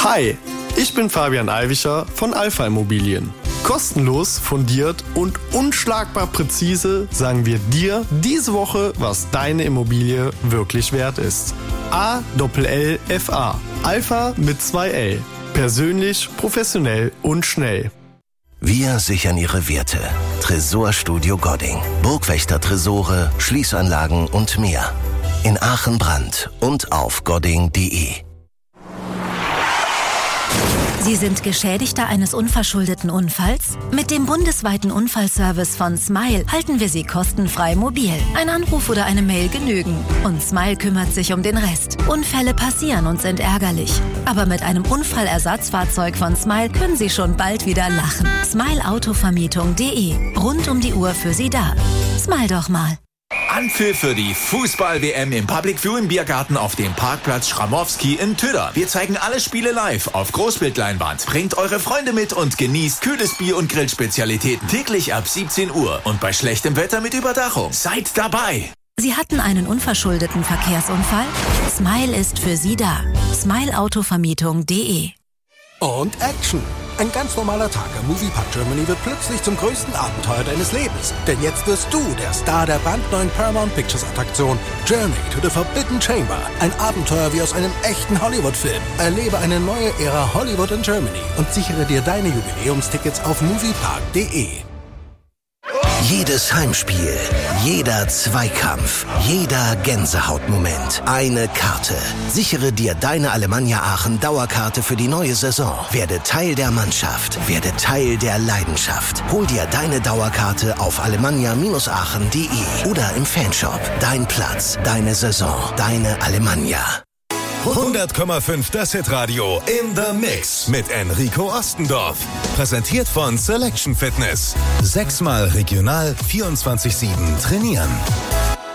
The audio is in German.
Hi, ich bin Fabian Alwischer von Alpha Immobilien. Kostenlos, fundiert und unschlagbar präzise sagen wir dir diese Woche, was deine Immobilie wirklich wert ist. ALLFA. Alpha mit 2 L. Persönlich, professionell und schnell. Wir sichern Ihre Werte. Tresorstudio Godding. Burgwächter-Tresore, Schließanlagen und mehr. In Aachen-Brand und auf godding.de. Sie sind Geschädigter eines unverschuldeten Unfalls? Mit dem bundesweiten Unfallservice von Smile halten wir Sie kostenfrei mobil. Ein Anruf oder eine Mail genügen. Und Smile kümmert sich um den Rest. Unfälle passieren und sind ärgerlich. Aber mit einem Unfallersatzfahrzeug von Smile können Sie schon bald wieder lachen. Smileautovermietung.de. Rund um die Uhr für Sie da. Smile doch mal. Anpfiff für die Fußball-WM im Public View im Biergarten auf dem Parkplatz Schramowski in Töder. Wir zeigen alle Spiele live auf Großbildleinwand. Bringt eure Freunde mit und genießt kühles Bier und Grillspezialitäten. Täglich ab 17 Uhr und bei schlechtem Wetter mit Überdachung. Seid dabei! Sie hatten einen unverschuldeten Verkehrsunfall? Smile ist für Sie da. Smileautovermietung.de. Und Action! Ein ganz normaler Tag am Moviepark Germany wird plötzlich zum größten Abenteuer deines Lebens. Denn jetzt wirst du der Star der brandneuen Paramount Pictures Attraktion Journey to the Forbidden Chamber. Ein Abenteuer wie aus einem echten Hollywood-Film. Erlebe eine neue Ära Hollywood in Germany und sichere dir deine Jubiläumstickets auf moviepark.de. Jedes Heimspiel, jeder Zweikampf, jeder Gänsehautmoment. Eine Karte. Sichere dir deine Alemannia Aachen Dauerkarte für die neue Saison. Werde Teil der Mannschaft. Werde Teil der Leidenschaft. Hol dir deine Dauerkarte auf alemannia-aachen.de oder im Fanshop. Dein Platz, deine Saison, deine Alemannia. 100,5 das Hitradio in the Mix mit Enrico Ostendorf. Präsentiert von Selection Fitness. 6-mal regional 24/7 trainieren.